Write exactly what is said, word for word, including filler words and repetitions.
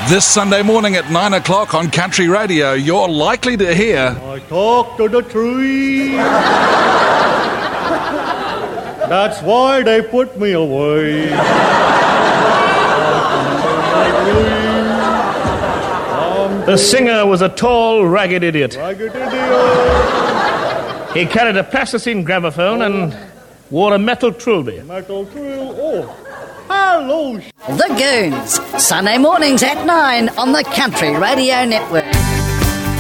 This Sunday morning at nine o'clock on Country Radio, you're likely to hear... I talk to the tree. That's why they put me away. The singer was a tall, ragged idiot. Ragged idiot. He carried a plasticine gramophone and wore a metal trilby. Metal trill. Oh, hello. The Goons, Sunday mornings at nine on the Country Radio Network.